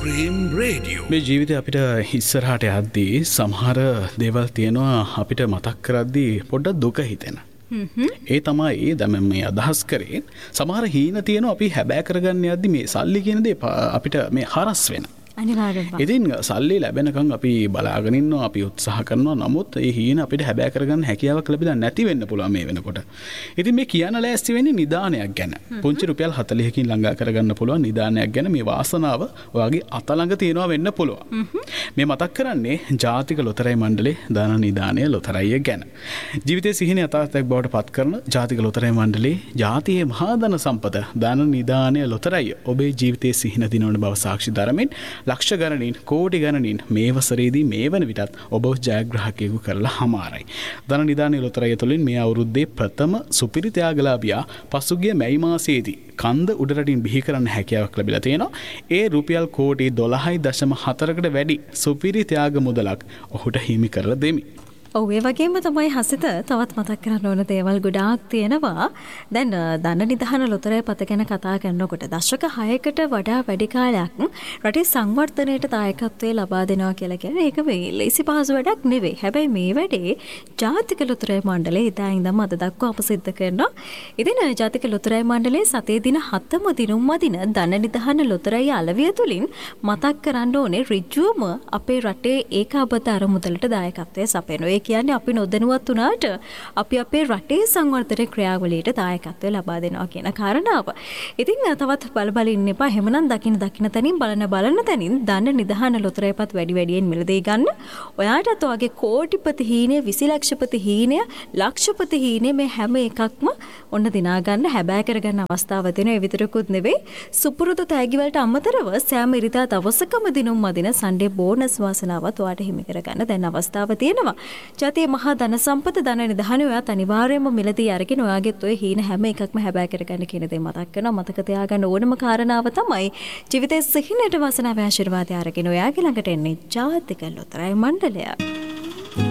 Supreme Radio. මේ ජීවිතේ අපිට ඉස්සරහට යද්දී සමහර දේවල් තියෙනවා අපිට මතක් කරද්දී පොඩ්ඩක් දුක හිතෙන. ඒ තමයි දැන් මේ අදහස් කරේ සමහර හීන තියෙනවා අපි හැබෑ කරගන්න යද්දී මේ සල්ලි කියන දේ අපිට මේ හරස් වෙන. අනිවාර්යෙන්ම. ඉතින් සල්ලි ලැබෙනකන් අපි බලාගෙන ඉන්නවා අපි උත්සාහ කරනවා නමුත් ඒ හීන අපිට හැබෑ කරගන්න හැකියාවක් ලැබිලා නැති වෙන්න පුළුවන් මේ වෙනකොට. ඉතින් මේ කියන්න ලෑස්ති වෙන්නේ නිදානයක් ගැන. පුංචි රුපියල් 40කින් ළඟා කරගන්න පුළුවන් නිදානයක් ගැන මේ වාසනාව ඔයාගේ අත ළඟ තියෙනවා වෙන්න පුළුවන්. මේ මතක් කරන්නේ ජාතික ලොතරැයි මණ්ඩලයේ දාන නිදානය ලොතරැයිය ගැන. ජීවිතයේ සිහින යථාර්ථයක් බවට පත් කරන ජාතික ලොතරැයි මණ්ඩලයේ ජාතියේ මහා ධන සම්පත දාන නිදානය ලොතරැයිය ඔබේ ජීවිතයේ සිහින දිනවන බව සාක්ෂි දරමින් ලක්ෂ ගණනින් කෝටි ගණනින් මේ වසරේදී මේ වන විටත් ඔබ ජයග්‍රාහකයෙකු කරලා හමාරයි. ධන නිදානය ලොතරැයිය තුළින් මේ අවුරුද්දේ ප්‍රථම සුපිරි ත්‍යාගලාභියා පසුගිය මැයි මාසයේදී කන්ද උඩරටින් බිහි කරන්න හැකියාවක් ලැබිලා තියෙනවා. ඒ රුපියල් කෝටි 12.4කට වැඩි සුපිරි ත්‍යාග මුදලක් ඔහුට හිමි කරලා දෙමි. ඔව් ඒ වගේම තමයි හසිත තවත් මතක් කරන්න ඕන දේවල් ගොඩාක් තියෙනවා. දැන් ධන නිධාන ලොතරැයි පත ගැන කතා කරනකොට දශක 6කට වඩා වැඩි කාලයක් රටේ සංවර්ධනයට දායකත්වයේ ලබා දෙනවා කියලා කියන්නේ ඒක මේ ලේසි පහසු වැඩක් නෙවෙයි. හැබැයි මේ වැඩේ ජාතික ලොතරැයි මණ්ඩලය ඉදා ඉඳන් අද දක්වා අප සිද්ධ කරනවා. ඉතින් ජාතික ලොතරැයි මණ්ඩලයේ සතේ දින 7ම දිනුම් අදින ධන නිධාන ලොතරැයි අලවිය තුලින් මතක් කරන්න ඕනේ ඍජුවම අපේ රටේ ඒකාබද්ධ අරමුදලට දායකත්වයේ සපයනවා. කියන්නේ අපි නොදැනුවත් වුණාට අපි අපේ රටේ සංවර්ධන ක්‍රියාවලියට දායකත්වය ලබා දෙනවා කියන කාරණාව. ඉතින් තවත් බල ඉන්න එපා. එහෙමනම් දකින්න තැනින් බලන තැනින් ධන නිධාන ලොතරැයිපත් වැඩි වැඩියෙන් මිලදී ගන්න. ඔයාටත් ඔයගේ කෝටිපති හීනය 20 ලක්ෂපති හීනය ලක්ෂපති හීනය මේ හැම එකක්ම ඔන්න දිනා ගන්න හැබෑ කරගන්න අවස්ථාව දෙන ඒ විතරකුත් නෙවෙයි. සුපුරුදු තෑගි වලට අමතරව සෑම ඉරිදා දවසකම දිනුම් අදින සන්ඩේ බෝනස් වාසනාවත් ඔයාට හිමි කරගන්න දැන් අවස්ථාව තියෙනවා. ජාතියේ මහා ධන සම්පත ධන නිධානය ඔයාත් අනිවාර්යයෙන්ම මිලදී අරගෙන ඔයාගෙත් ඔය හීන හැම එකක්ම හැබෑ කරගන්න කියන දේ මතක් කරනවා. මතක තියාගන්න ඕනම කාරණාව තමයි ජීවිතයේ සිහිනට වාසනාවේ ආශිර්වාදය අරගෙන ඔයාගේ ළඟට එන්නේ ජාතික ලොතරැයි මණ්ඩලය.